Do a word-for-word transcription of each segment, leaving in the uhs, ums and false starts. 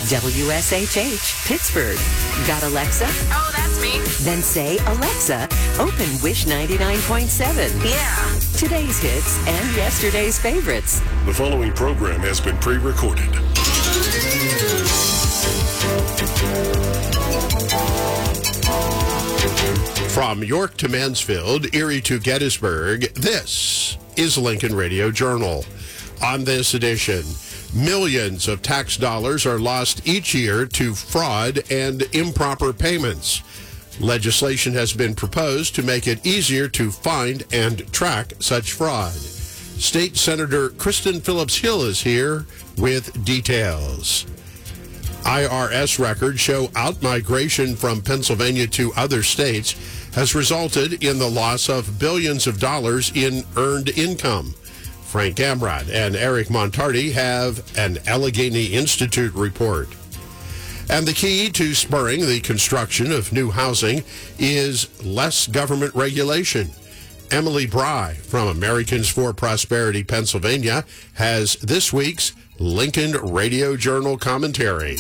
W S H H, Pittsburgh. Got Alexa? Oh, that's me. Then say, Alexa, open Wish ninety-nine point seven. Yeah. Today's hits and yesterday's favorites. The following program has been pre-recorded. From York to Mansfield, Erie to Gettysburg, this is Lincoln Radio Journal. On this edition, millions of tax dollars are lost each year to fraud and improper payments. Legislation has been proposed to make it easier to find and track such fraud. State Senator Kristen Phillips Hill is here with details. I R S records show outmigration from Pennsylvania to other states has resulted in the loss of billions of dollars in earned income. Frank Amrod and Eric Montardi have an Allegheny Institute report. And the key to spurring the construction of new housing is less government regulation. Emily Bry from Americans for Prosperity, Pennsylvania, has this week's Lincoln Radio Journal commentary.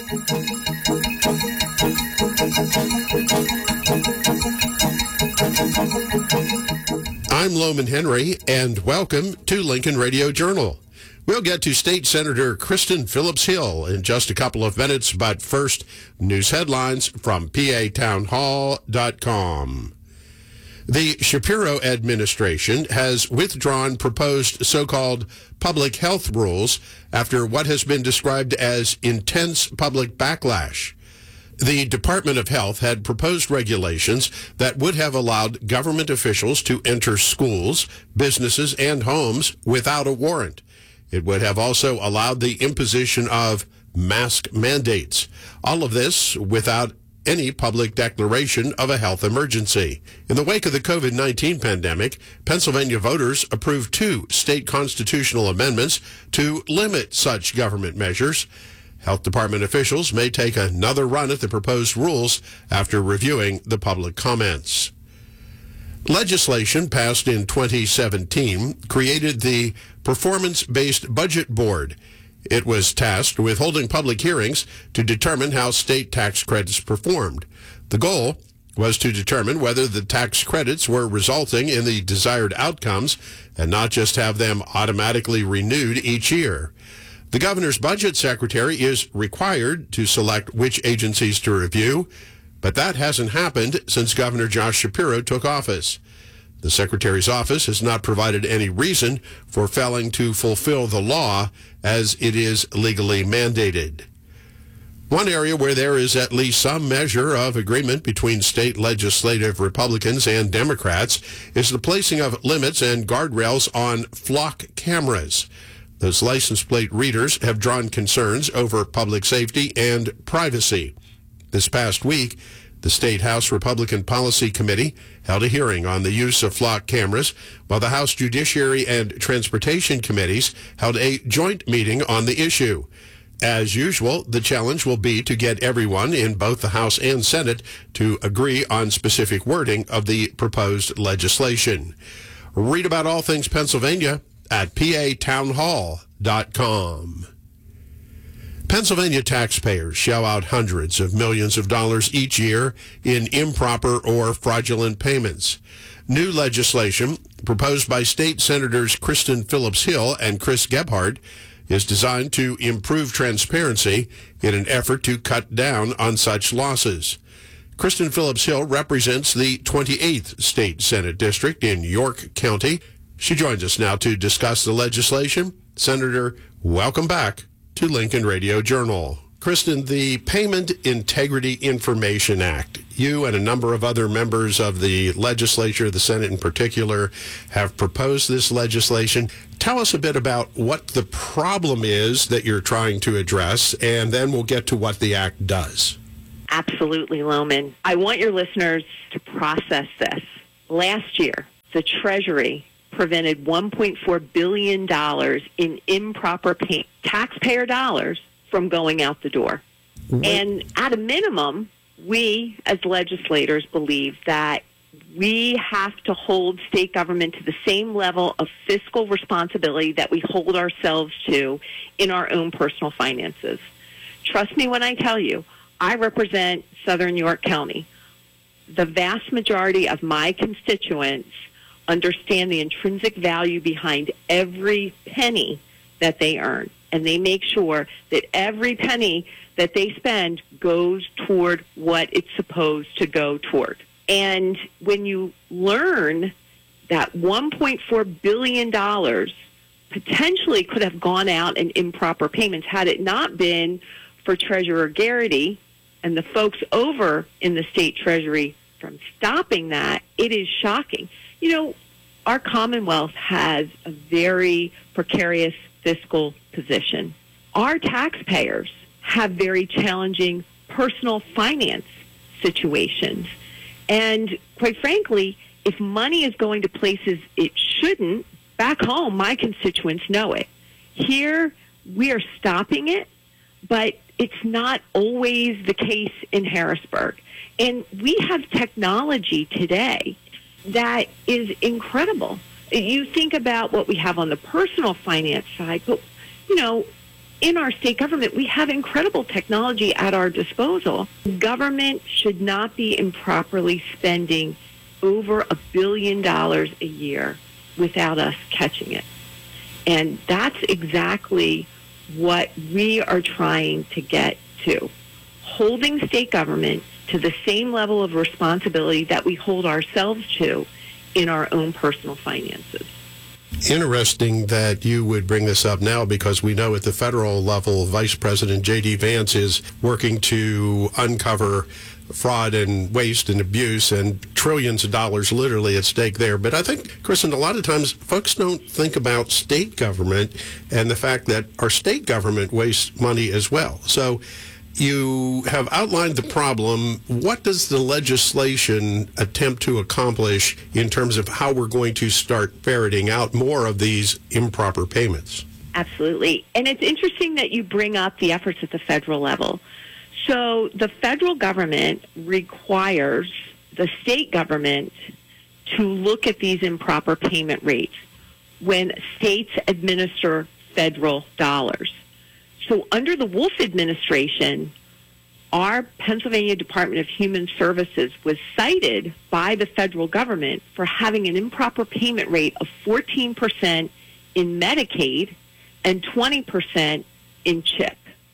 I'm Loman Henry, and welcome to Lincoln Radio Journal. We'll get to State Senator Kristen Phillips Hill in just a couple of minutes, but first, news headlines from P A town hall dot com. The Shapiro administration has withdrawn proposed so-called public health rules after what has been described as intense public backlash. The Department of Health had proposed regulations that would have allowed government officials to enter schools, businesses, and homes without a warrant. It would have also allowed the imposition of mask mandates. All of this without any public declaration of a health emergency. In the wake of the COVID nineteen pandemic, Pennsylvania voters approved two state constitutional amendments to limit such government measures. Health Department officials may take another run at the proposed rules after reviewing the public comments. Legislation passed in twenty seventeen created the Performance-Based Budget Board. It was tasked with holding public hearings to determine how state tax credits performed. The goal was to determine whether the tax credits were resulting in the desired outcomes and not just have them automatically renewed each year. The governor's budget secretary is required to select which agencies to review, but that hasn't happened since Governor Josh Shapiro took office. The secretary's office has not provided any reason for failing to fulfill the law as it is legally mandated. One area where there is at least some measure of agreement between state legislative Republicans and Democrats is the placing of limits and guardrails on flock cameras. Those license plate readers have drawn concerns over public safety and privacy. This past week, the State House Republican Policy Committee held a hearing on the use of flock cameras, while the House Judiciary and Transportation Committees held a joint meeting on the issue. As usual, the challenge will be to get everyone in both the House and Senate to agree on specific wording of the proposed legislation. Read about all things Pennsylvania at P A town hall dot com. Pennsylvania taxpayers shell out hundreds of millions of dollars each year in improper or fraudulent payments. New legislation proposed by State Senators Kristen Phillips Hill and Chris Gebhardt is designed to improve transparency in an effort to cut down on such losses. Kristen Phillips Hill represents the twenty-eighth State Senate District in York County. She joins us now to discuss the legislation. Senator, welcome back to Lincoln Radio Journal. Kristen, the Payment Integrity Information Act, you and a number of other members of the legislature, the Senate in particular, have proposed this legislation. Tell us a bit about what the problem is that you're trying to address, and then we'll get to what the act does. Absolutely, Loman. I want your listeners to process this. Last year, the Treasury prevented one point four billion dollars in improper pay- taxpayer dollars from going out the door. What? And at a minimum, we as legislators believe that we have to hold state government to the same level of fiscal responsibility that we hold ourselves to in our own personal finances. trust me when I tell you, I represent Southern York County. The vast majority of my constituents understand the intrinsic value behind every penny that they earn. And they make sure that every penny that they spend goes toward what it's supposed to go toward. And when you learn that one point four billion dollars potentially could have gone out in improper payments had it not been for Treasurer Garrity and the folks over in the state treasury from stopping that, it is shocking. You know, our Commonwealth has a very precarious fiscal position. Our taxpayers have very challenging personal finance situations. And quite frankly, if money is going to places it shouldn't, back home, my constituents know it. Here, we are stopping it, but it's not always the case in Harrisburg. And we have technology today that is incredible. You think about what we have on the personal finance side, but, you know, in our state government, we have incredible technology at our disposal. Government should not be improperly spending over a billion dollars a year without us catching it. And that's exactly what we are trying to get to. Holding state government to the same level of responsibility that we hold ourselves to in our own personal finances. Interesting that you would bring this up now, because we know at the federal level, Vice President J D. Vance is working to uncover fraud and waste and abuse, and trillions of dollars literally at stake there. But I think, Kristen, a lot of times folks don't think about state government and the fact that our state government wastes money as well. So you have outlined the problem. What does the legislation attempt to accomplish in terms of how we're going to start ferreting out more of these improper payments? Absolutely. And it's interesting that you bring up the efforts at the federal level. So the federal government requires the state government to look at these improper payment rates when states administer federal dollars. So under the Wolf administration, our Pennsylvania Department of Human Services was cited by the federal government for having an improper payment rate of fourteen percent in Medicaid and twenty percent in CHIP.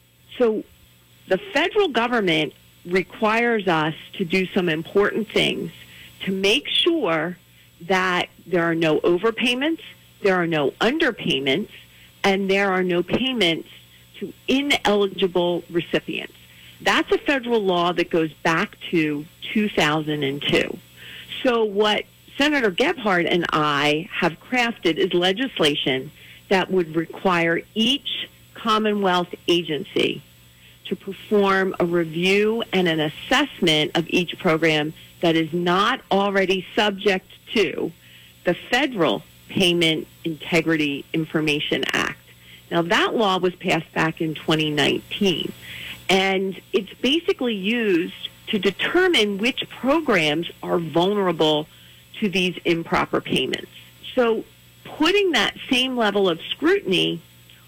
So the federal government requires us to do some important things to make sure that there are no overpayments, there are no underpayments, and there are no payments to ineligible recipients. That's a federal law that goes back to two thousand two. So what Senator Gebhardt and I have crafted is legislation that would require each Commonwealth agency to perform a review and an assessment of each program that is not already subject to the Federal Payment Integrity Information Act. Now, that law was passed back in twenty nineteen, and it's basically used to determine which programs are vulnerable to these improper payments. So putting that same level of scrutiny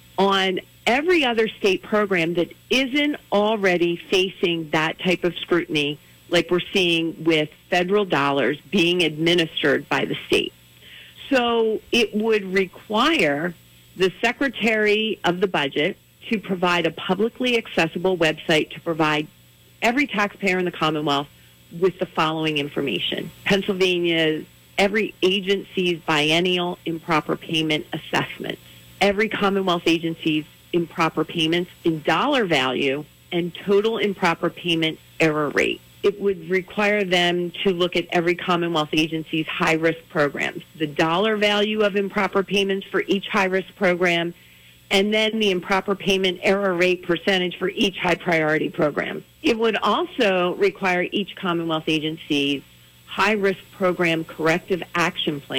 on every other state program that isn't already facing that type of scrutiny, like we're seeing with federal dollars being administered by the state. So it would require the Secretary of the Budget to provide a publicly accessible website to provide every taxpayer in the Commonwealth with the following information: Pennsylvania's every agency's biennial improper payment assessments, every Commonwealth agency's improper payments in dollar value, and total improper payment error rate. It would require them to look at every Commonwealth agency's high-risk programs, the dollar value of improper payments for each high-risk program, and then the improper payment error rate percentage for each high-priority program. It would also require each Commonwealth agency's high-risk program corrective action plan